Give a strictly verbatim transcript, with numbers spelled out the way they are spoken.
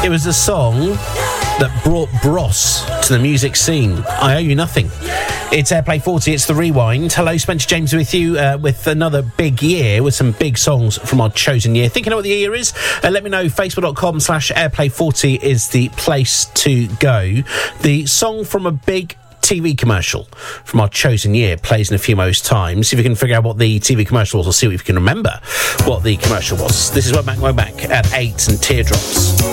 It was a song that brought Bros to the music scene. I Owe You Nothing. It's Airplay forty, it's The Rewind. Hello, Spencer James with you uh, with another big year, with some big songs from our chosen year. Think you know what the year is? Uh, let me know. Facebook.com slash Airplay forty is the place to go. The song from a big T V commercial from our chosen year plays in a few most times. See if you can figure out what the T V commercial was, or see if you can remember what the commercial was. This is Went Back, Went Back at eight and Teardrops.